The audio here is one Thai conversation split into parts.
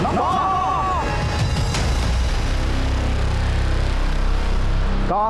ก็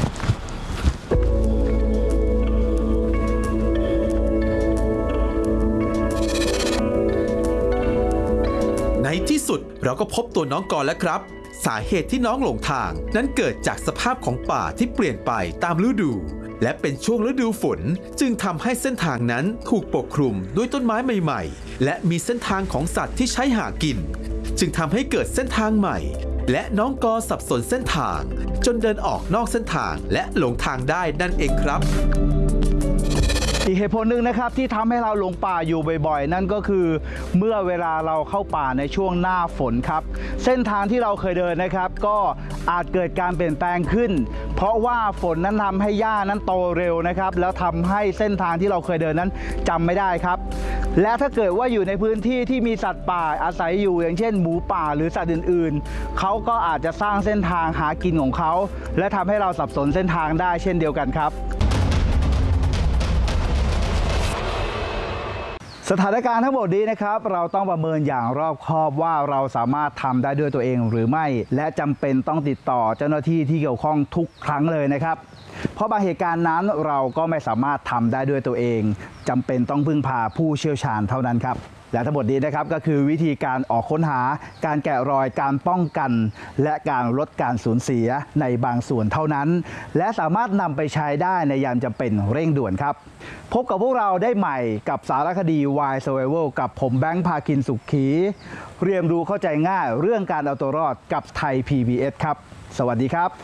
ในที่สุดเราก็พบตัวน้องกรแล้วครับสาเหตุที่น้องหลงทางนั้นเกิดจากสภาพของป่าที่เปลี่ยนไปตามฤดูและเป็นช่วงฤดูฝนจึงทำให้เส้นทางนั้นถูกปกคลุมด้วยต้นไม้ใหม่ๆและมีเส้นทางของสัตว์ที่ใช้หากินจึงทำให้เกิดเส้นทางใหม่และน้องกรสับสนเส้นทางจนเดินออกนอกเส้นทางและหลงทางได้นั่นเองครับอีกเหตุผลหนึ่งนะครับที่ทำให้เราหลงป่าอยู่บ่อยๆนั่นก็คือเมื่อเวลาเราเข้าป่าในช่วงหน้าฝนครับเส้นทางที่เราเคยเดินนะครับก็อาจเกิดการเปลี่ยนแปลงขึ้นเพราะว่าฝนนั้นทำให้หญ้านั้นโตเร็วนะครับแล้วทำให้เส้นทางที่เราเคยเดินนั้นจำไม่ได้ครับและถ้าเกิดว่าอยู่ในพื้นที่ที่มีสัตว์ป่าอาศัยอยู่อย่างเช่นหมูป่าหรือสัตว์อื่นๆเขาก็อาจจะสร้างเส้นทางหากินของเขาและทำให้เราสับสนเส้นทางได้เช่นเดียวกันครับสถานการณ์ทั้งหมดนี้นะครับเราต้องประเมินอย่างรอบคอบว่าเราสามารถทำได้ด้วยตัวเองหรือไม่และจำเป็นต้องติดต่อเจ้าหน้าที่ที่เกี่ยวข้องทุกครั้งเลยนะครับเพราะบางเหตุการณ์นั้นเราก็ไม่สามารถทำได้ด้วยตัวเองจำเป็นต้องพึ่งพาผู้เชี่ยวชาญเท่านั้นครับและทั้งหมดนี้นะครับก็คือวิธีการออกค้นหาการแกะรอยการป้องกันและการลดการสูญเสียในบางส่วนเท่านั้นและสามารถนำไปใช้ได้ในยามจำเป็นเร่งด่วนครับพบกับพวกเราได้ใหม่กับสารคดี Wild Survival กับผมแบงค์ ภาคินสุขีเรียนรู้เข้าใจง่ายเรื่องการเอาตัวรอดกับไทย PBS ครับสวัสดีครับ